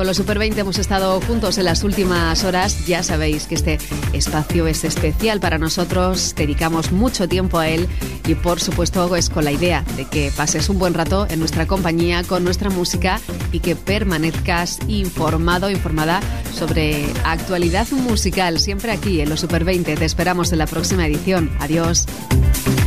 Con los Super 20 hemos estado juntos en las últimas horas. Ya sabéis que este espacio es especial para nosotros, dedicamos mucho tiempo a él y por supuesto es con la idea de que pases un buen rato en nuestra compañía con nuestra música y que permanezcas informado, informada sobre actualidad musical, siempre aquí en los Super 20. Te esperamos en la próxima edición. Adiós.